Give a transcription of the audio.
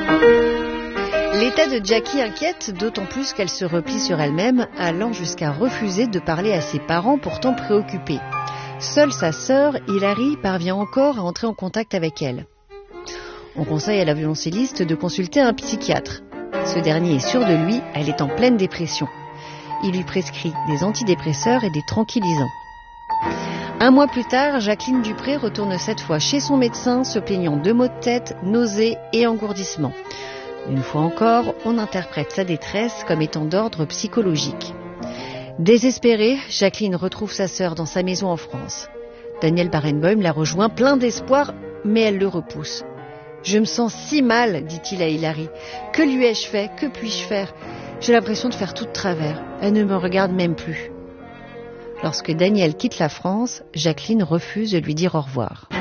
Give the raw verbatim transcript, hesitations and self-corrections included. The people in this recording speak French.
L'état de Jackie inquiète, d'autant plus qu'elle se replie sur elle-même, allant jusqu'à refuser de parler à ses parents pourtant préoccupés. Seule sa sœur, Hilary, parvient encore à entrer en contact avec elle. On conseille à la violoncelliste de consulter un psychiatre. Ce dernier est sûr de lui, elle est en pleine dépression. Il lui prescrit des antidépresseurs et des tranquillisants. Un mois plus tard, Jacqueline Dupré retourne cette fois chez son médecin, se plaignant de maux de tête, nausées et engourdissements. Une fois encore, on interprète sa détresse comme étant d'ordre psychologique. Désespérée, Jacqueline retrouve sa sœur dans sa maison en France. Daniel Barenboim la rejoint plein d'espoir, mais elle le repousse. « Je me sens si mal, dit-il à Hilary. Que lui ai-je fait? Que puis-je faire? J'ai l'impression de faire tout de travers. Elle ne me regarde même plus. » Lorsque Daniel quitte la France, Jacqueline refuse de lui dire au revoir.